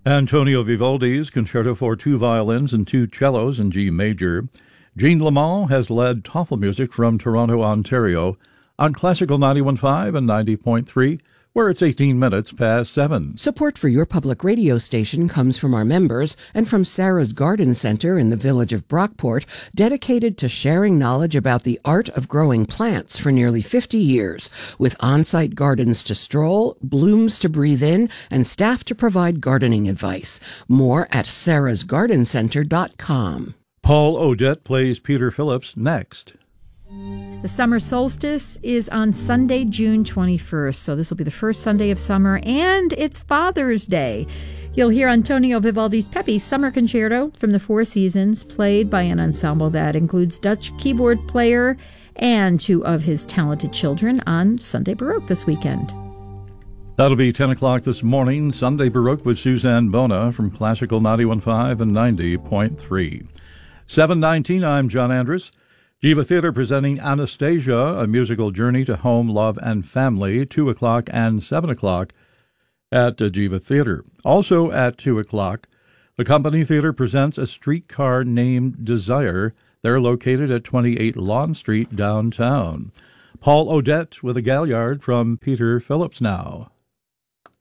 Antonio Vivaldi's Concerto for Two Violins and Two Cellos in G Major. Jean Lamont has led TOEFL music from Toronto, Ontario, on Classical 91.5 and 90.3, where it's 18 minutes past 7. Support for your public radio station comes from our members and from Sarah's Garden Center in the village of Brockport, dedicated to sharing knowledge about the art of growing plants for nearly 50 years, with on-site gardens to stroll, blooms to breathe in, and staff to provide gardening advice. More at sarahsgardencenter.com. Paul Odette plays Peter Phillips next. The summer solstice is on Sunday, June 21st, so this will be the first Sunday of summer, and it's Father's Day. You'll hear Antonio Vivaldi's Peppy Summer Concerto from the Four Seasons, played by an ensemble that includes Dutch keyboard player and two of his talented children on Sunday Baroque this weekend. That'll be 10 o'clock this morning, Sunday Baroque with Suzanne Bona from Classical 91.5 and 90.3. 7:19, I'm John Andrus. Jiva Theatre presenting Anastasia, a musical journey to home, love, and family, 2 o'clock and 7 o'clock at Jiva Theatre. Also at 2 o'clock, the Company Theatre presents A Streetcar Named Desire. They're located at 28 Lawn Street, downtown. Paul Odette with a Galliard from Peter Phillips now.